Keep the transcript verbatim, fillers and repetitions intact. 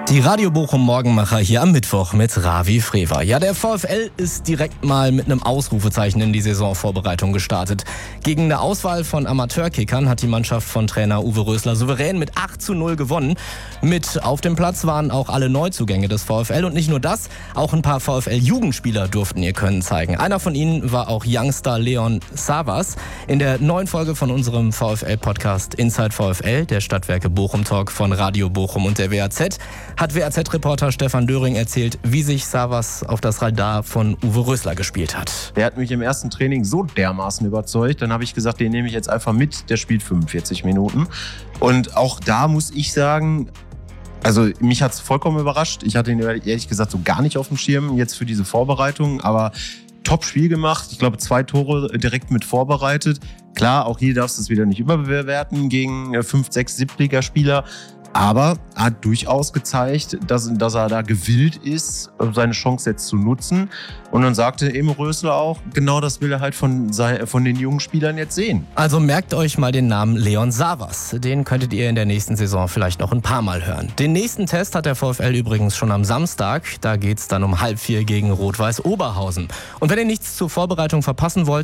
Die Radio Bochum Morgenmacher hier am Mittwoch mit Ravi Frewer. Ja, der VfL ist direkt mal mit einem Ausrufezeichen in die Saisonvorbereitung gestartet. Gegen eine Auswahl von Amateurkickern hat die Mannschaft von Trainer Uwe Rösler souverän mit acht zu null gewonnen. Mit auf dem Platz waren auch alle Neuzugänge des VfL und nicht nur das, auch ein paar VfL-Jugendspieler durften ihr Können zeigen. Einer von ihnen war auch Youngster Leon Savas. In der neuen Folge von unserem VfL-Podcast Inside VfL, der Stadtwerke Bochum Talk von Radio Bochum und der W A Z, hat W A Z-Reporter Stefan Döring erzählt, wie sich Savas auf das Radar von Uwe Rösler gespielt hat. Der hat mich im ersten Training so dermaßen überzeugt, dann habe ich gesagt, den nehme ich jetzt einfach mit, der spielt fünfundvierzig Minuten. Und auch da muss ich sagen, also mich hat es vollkommen überrascht. Ich hatte ihn ehrlich gesagt so gar nicht auf dem Schirm jetzt für diese Vorbereitung, aber Top-Spiel gemacht. Ich glaube, zwei Tore direkt mit vorbereitet. Klar, auch hier darfst du es wieder nicht überbewerten gegen fünf, sechs Siebtligaspieler. Aber er hat durchaus gezeigt, dass, dass er da gewillt ist, seine Chance jetzt zu nutzen. Und dann sagte eben Rösler auch, genau das will er halt von, von den jungen Spielern jetzt sehen. Also merkt euch mal den Namen Leon Savas. Den könntet ihr in der nächsten Saison vielleicht noch ein paar Mal hören. Den nächsten Test hat der VfL übrigens schon am Samstag. Da geht's dann um halb vier gegen Rot-Weiß Oberhausen. Und wenn ihr nichts zur Vorbereitung verpassen wollt,